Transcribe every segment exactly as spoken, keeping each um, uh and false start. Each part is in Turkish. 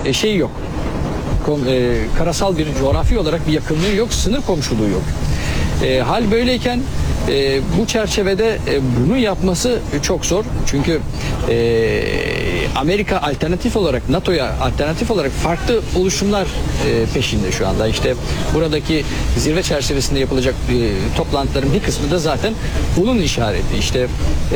e, şeyi yok. Kom, e, karasal bir coğrafi olarak bir yakınlığı yok, sınır komşuluğu yok. E, hal böyleyken e, bu çerçevede e, bunu yapması çok zor. Çünkü e, Amerika alternatif olarak, NATO'ya alternatif olarak farklı oluşumlar e, peşinde şu anda. İşte buradaki zirve çerçevesinde yapılacak e, toplantıların bir kısmı da zaten bunun işareti. İşte e,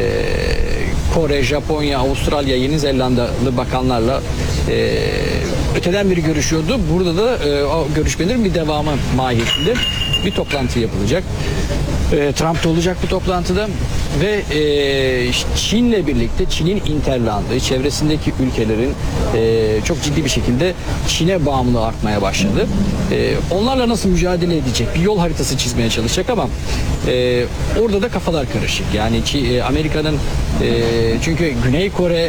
Kore, Japonya, Avustralya, Yeni Zelandalı bakanlarla e, öteden biri görüşüyordu. Burada da e, o görüşmelerin bir devamı mahiyetinde bir toplantı yapılacak. E, Trump da olacak bu toplantıda ve e, Çin'le birlikte Çin'in interlandığı, çevresindeki ülkelerin e, çok ciddi bir şekilde Çin'e bağımlılığı artmaya başladı. E, onlarla nasıl mücadele edecek? Bir yol haritası çizmeye çalışacak ama e, orada da kafalar karışık. Yani e, Amerika'nın e, çünkü Güney Kore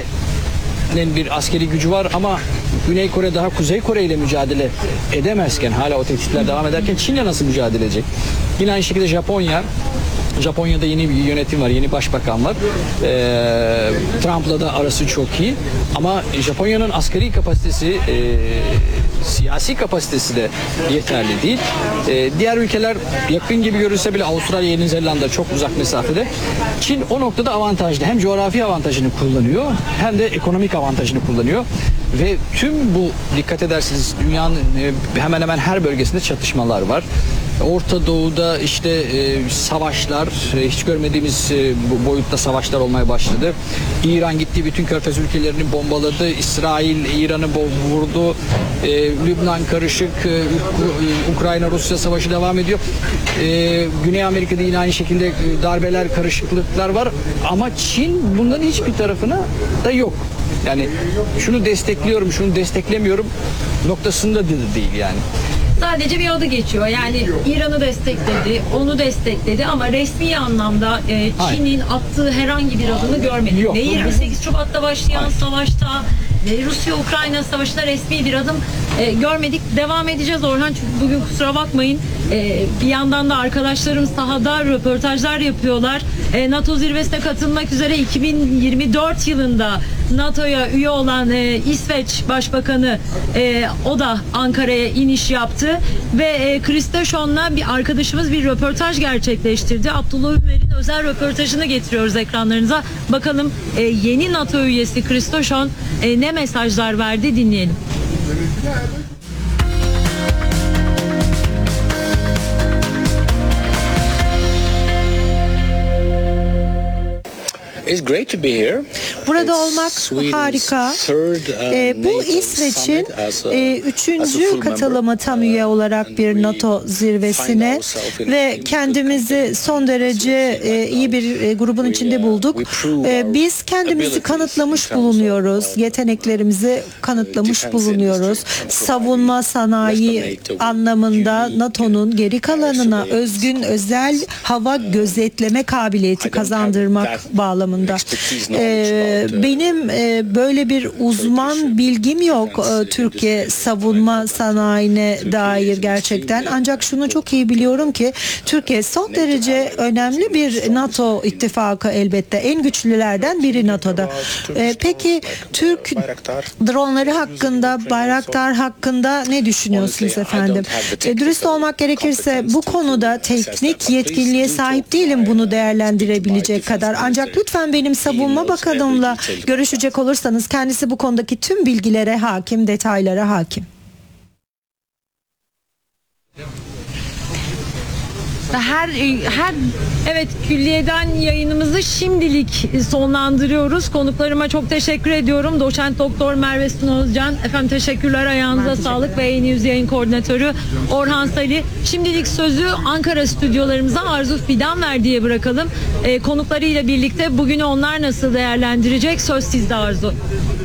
bir askeri gücü var ama Güney Kore daha Kuzey Kore ile mücadele edemezken, hala o tehditler devam ederken Çin'le nasıl mücadele edecek? Yine aynı şekilde Japonya. Japonya'da yeni bir yönetim var, yeni başbakan var. Ee, Trump'la da arası çok iyi. Ama Japonya'nın askeri kapasitesi, e, siyasi kapasitesi de yeterli değil. E, diğer ülkeler yakın gibi görülse bile Avustralya, Yeni Zelanda çok uzak mesafede. Çin o noktada avantajlı. Hem coğrafi avantajını kullanıyor hem de ekonomik avantajını kullanıyor. Ve tüm bu, dikkat ederseniz dünyanın e, hemen hemen her bölgesinde çatışmalar var. Orta Doğu'da işte e, savaşlar, e, hiç görmediğimiz e, bu boyutta savaşlar olmaya başladı. İran gitti, bütün Körfez ülkelerini bombaladı. İsrail İran'ı vurdu. E, Lübnan karışık. E, Ukrayna-Rusya savaşı devam ediyor. E, Güney Amerika'da yine aynı şekilde darbeler, karışıklıklar var. Ama Çin bunların hiçbir tarafına da yok. Yani şunu destekliyorum, şunu desteklemiyorum noktasında da değil yani. Sadece bir adı geçiyor. Yani İran'ı destekledi, onu destekledi ama resmi anlamda e, Çin'in attığı herhangi bir adımı görmedik. Yok. Ne yirmi sekiz Şubat'ta başlayan Hayır. savaşta, ne Rusya-Ukrayna savaşında resmi bir adım e, görmedik. Devam edeceğiz Orhan, çünkü bugün kusura bakmayın. E, bir yandan da arkadaşlarım sahada röportajlar yapıyorlar. E, NATO zirvesine katılmak üzere iki bin yirmi dört yılında NATO'ya üye olan e, İsveç Başbakanı e, o da Ankara'ya iniş yaptı ve e, Kristoşon'la bir arkadaşımız bir röportaj gerçekleştirdi. Abdullah Ömer'in özel röportajını getiriyoruz ekranlarınıza. Bakalım e, yeni NATO üyesi Kristoşon e, ne mesajlar verdi, dinleyelim. Burada olmak harika. Ee, bu İsveç'in e, üçüncü katılımı tam üye olarak bir NATO zirvesine ve kendimizi son derece e, iyi bir e, grubun içinde bulduk. E, biz kendimizi kanıtlamış bulunuyoruz. Yeteneklerimizi kanıtlamış bulunuyoruz. Savunma sanayi anlamında NATO'nun geri kalanına özgün özel hava gözetleme kabiliyeti kazandırmak bağlamında. Ee, benim e, böyle bir uzman bilgim yok e, Türkiye savunma sanayine dair gerçekten, ancak şunu çok iyi biliyorum ki Türkiye son derece önemli bir NATO ittifakı, elbette en güçlülerden biri NATO'da. E, peki Türk dronları hakkında, Bayraktar hakkında ne düşünüyorsunuz efendim? E, dürüst olmak gerekirse bu konuda teknik yetkinliğe sahip değilim bunu değerlendirebilecek kadar, ancak lütfen benim savunma bakanımla görüşecek olursanız, kendisi bu konudaki tüm bilgilere hakim, detaylara hakim. Her, her evet külliyeden yayınımızı şimdilik sonlandırıyoruz. Konuklarıma çok teşekkür ediyorum. Doçent Doktor Merve Suna Özcan. Efendim teşekkürler, ayağınıza ben sağlık. Ve Yayın Yayın Koordinatörü Orhan Sali. Şimdilik sözü Ankara stüdyolarımıza Arzu Fidanverdi'ye bırakalım. Ee, konuklarıyla birlikte bugünü onlar nasıl değerlendirecek? Söz sizde Arzu.